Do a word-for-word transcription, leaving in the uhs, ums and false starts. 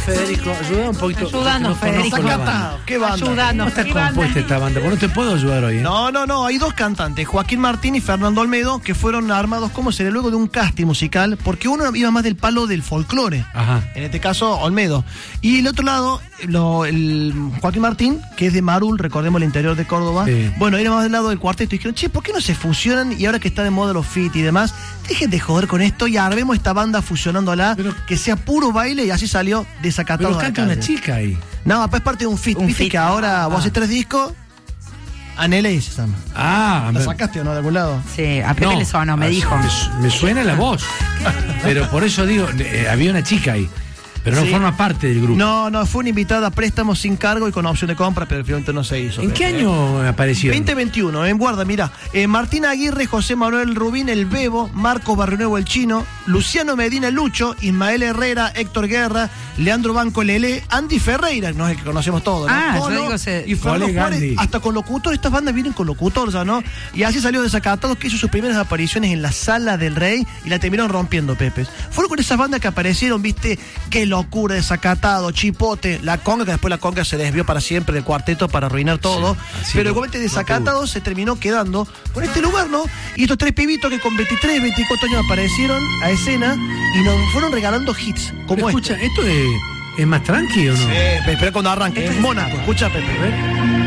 Federico, ayuda un poquito. Ayudando, Federico. ¿Qué banda? Ayudando. ¿Cómo está compuesta esta banda? Porque no te puedo ayudar hoy, ¿eh? No, no, no, hay dos cantantes, Joaquín Martín y Fernando Olmedo, que fueron armados como sería luego de un casting musical, porque uno iba más del palo del folclore. Ajá. En este caso, Olmedo. Y el otro lado, lo, el Joaquín Martín, que es de Marul, recordemos el interior de Córdoba. Sí. Bueno, era más del lado del cuarteto y dijeron, che, ¿por qué no se fusionan? Y ahora que está de moda los fit y demás, dejen de joder con esto y armemos esta banda fusionándola, Pero, que sea puro baile, y así salió Desacatado. Pero canta una chica ahí. No, es parte de un fit. Un Viste fit. que ahora vos Ah. haces tres discos, Anele se llama. Ah, ¿La me, sacaste o no de algún lado? Sí, a Pepe no, le sonó, me ah, dijo. Me, me suena la voz. Pero por eso digo, eh, había una chica ahí. Pero no Sí. forma parte del grupo. No, no, fue una invitada a préstamo sin cargo y con opción de compra, pero finalmente no se hizo. ¿En qué Pepe. año apareció? veinte veintiuno, en guarda, mirá. Eh, Martín Aguirre, José Manuel Rubín, el Bebo, Marco Barrionuevo, el Chino, Luciano Medina, el Lucho, Ismael Herrera, Héctor Guerra, Leandro Banco, Lele, Andy Ferreira, no es el que conocemos todos, ¿no? Ah, yo Colo digo se- y Fernando Cole Juárez, Gandhi. hasta con locutor, estas bandas vienen con locutor, ya, ¿no? Y así salió Desacatados, que hizo sus primeras apariciones en la Sala del Rey y la terminaron rompiendo, Pepes. Fueron con esas bandas que aparecieron, viste, qué locura, Desacatados, Chipote, La Conga, que después La Conga se desvió para siempre del cuarteto para arruinar todo, Sí, así pero lo- igualmente lo Desacatados se terminó quedando con este lugar, ¿no? Y estos tres pibitos que con veintitrés, veinticuatro años aparecieron a escena y nos fueron regalando hits, como Pero este. escucha, ¿esto es, es más tranqui o no? Sí, espera cuando arranque, es Mónaco, escucha, Pepe. A ver.